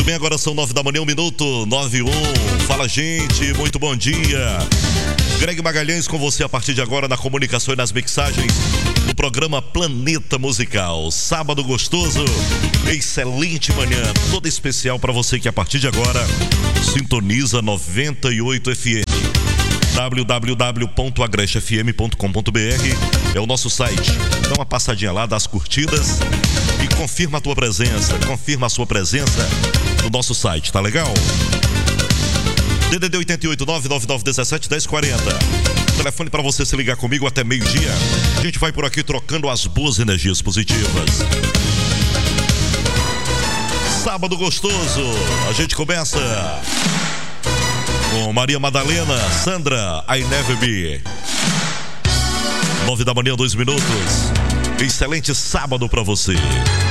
bem, agora são 9 da manhã, 1 minuto, 9:01. Fala, gente, muito bom dia. Greg Magalhães com você a partir de agora na comunicação e nas mixagens do programa Planeta Musical. Sábado gostoso, excelente manhã, toda especial para você que a partir de agora sintoniza 98 FM. www.agrestefm.com.br é o nosso site. Dá uma passadinha lá, dá as curtidas e confirma a tua presença, confirma a sua presença no nosso site, tá legal? DDD 88 99917 1040. Telefone para você se ligar comigo até meio-dia. A gente vai por aqui trocando as boas energias positivas. Sábado gostoso. A gente começa com Maria Madalena, Sandra, I Never Be. 9 da manhã, 2 minutos. Excelente sábado para você.